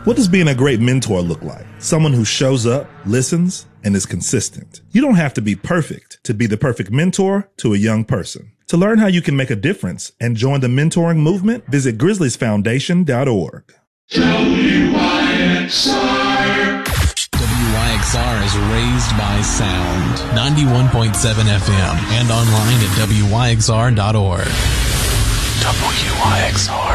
What does being a great mentor look like? Someone who shows up, listens, and is consistent. You don't have to be perfect to be the perfect mentor to a young person. To learn how you can make a difference and join the mentoring movement, visit grizzliesfoundation.org. WYXR is raised by sound. 91.7 FM and online at WYXR.org. WYXR.